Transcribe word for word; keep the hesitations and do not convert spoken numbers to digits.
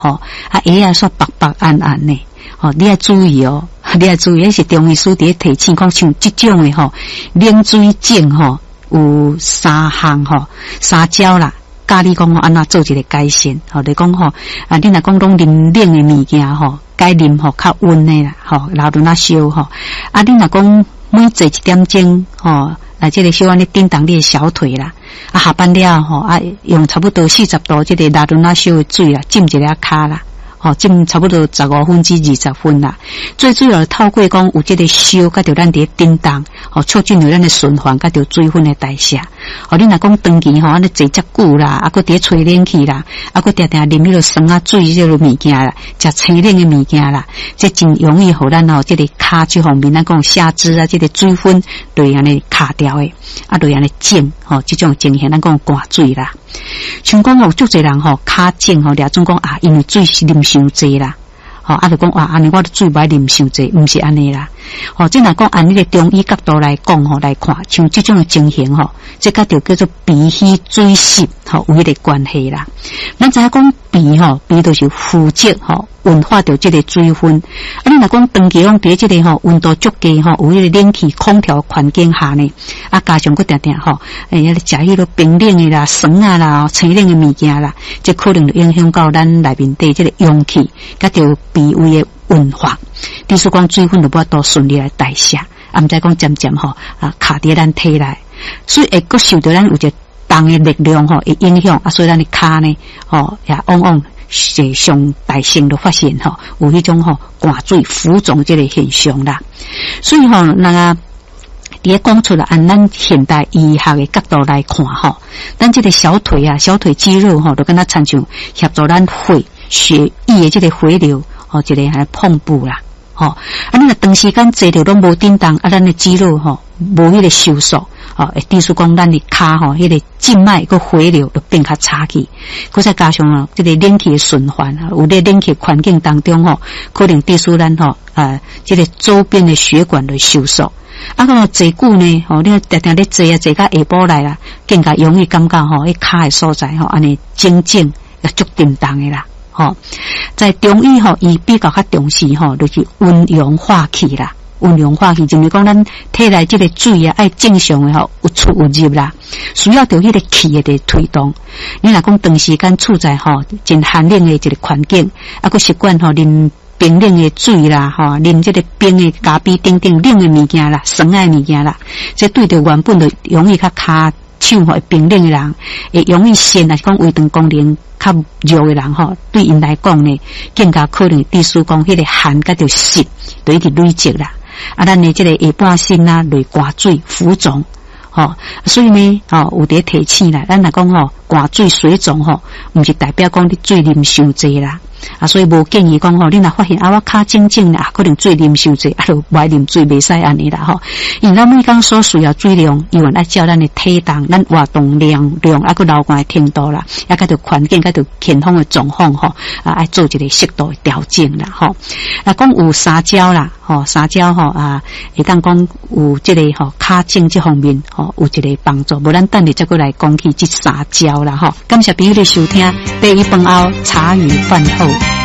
吼，啊鞋啊煞白白暗暗的，吼，你要注意哦，你要注意，迄是中医师伫提醒讲像即种的吼，冷水症吼有三项吼，三招啦。教你讲吼，安怎做一个改善？吼，你讲吼，啊，你若讲拢啉冷的物件吼，该啉吼较温的啦，吼，然后那烧吼，啊，你若讲每坐一点钟吼，啊，这个小安尼叮当你的小腿啦，啊，下班了吼，啊，用差不多四十度这个拉伦那烧的水啦，浸一下骹啦。哦，浸差不多十五分至二十分啦。最主要透过讲有这个烧，甲着咱伫叮当，哦，促进着咱的循环，甲着水分的代谢。哦，你若讲长期吼，安尼坐遮久啦，啊，佮伫吹冷气啦，啊，佮定定啉迄个酸啊水这个物件啦，食清冷的物件啦，这真容易互咱吼，这个骹这方面咱讲下肢啊，这个水分对安尼卡掉的，啊，对安尼静，吼，这种情形咱讲寒水啦。像讲吼，足侪人吼骹静吼，掠种讲啊，因为水是啉伤济啦，吼啊，就讲哇，安尼我水歹啉伤济，毋是安尼啦。吼，即若讲按呢个中医角度来讲吼，来看像即种嘅情形吼，即个就叫做脾虚水湿吼，有迄个关系啦。咱知影讲脾吼，脾就是负责吼运化着即个水分。啊，你若讲长期讲伫即个吼温度足低吼，有迄个冷气空调环境下呢，啊加上佫定定吼，诶，要食迄个冰冷的啦、酸啊啦、清冷的物件啦，即可能就影响到咱内面底即个阳气，甲着脾胃的运化。滴数讲水分就无多顺利来代谢，啊，毋知讲渐渐吼啊卡伫咱体内，所以会佫受到咱有一个重的力量吼会影响，啊，所以咱的骹呢，吼也往往是上大性都发现吼有迄种吼寒水浮肿这个现象啦。所以吼，那个伫讲出来，按咱现代医学的角度来看吼，咱这个小腿啊、小腿肌肉吼，都跟它参像协助咱血血液的这个回流，吼，一个还碰布啦。吼，啊，你若长时间坐着拢无叮当，啊，咱的肌肉吼无迄个收缩，吼，会致使讲咱的骹吼，迄个静脉个回流就变较差去，佮再加上哦，这个冷气的循环啊，有咧冷气环境当中吼，可能致使咱吼，呃，这个周边的血管的收缩。啊，个坐久呢，吼，你定定咧坐啊，坐到下晡来啦，更加容易感觉吼，迄骹的所在吼，安尼静静也足叮当的啦。吼，在中医吼，伊比较较重视吼，就是温阳化气啦。温阳化气，就是讲咱体内即个水啊，爱正常的吼，有出有入啦，需要着迄个气的推动。你若讲长时间处在吼真寒冷的一个环境，啊，佮习惯吼啉冰冷的水啦，吼啉即个冰的咖啡等等冷的物件啦，酸的物件啦，这对着原本就容易较骹手吼冰冷的人，会容易肾啊，讲胃肠功能较弱的人吼，对因来讲呢，更加可能致使讲迄个寒甲着湿，就一直累积啦。啊，咱的这个下半身啊，累寒水浮肿，吼，所以呢，吼有伫提醒啦，咱来讲吼，寒水水肿吼，毋是代表讲你水啉伤济啦。啊，所以无建议讲吼，你若发现啊，我骹静静啦，可能水啉伤济，啊，就无爱啉水，袂使安尼啦吼。因为咱每工所需要水量，伊原来照咱的体重、咱活动量量，啊，个流汗的程度啦，啊，甲着环境、甲着健康的状况吼，啊，爱做一个适度的调整啦吼。啊，讲有三招啦，吼，三招吼啊，会当讲有即个吼骹静这方面吼有一个帮助。无咱等下再过来讲起这三招啦吼。感谢朋友的收听，第一饭后茶余饭后。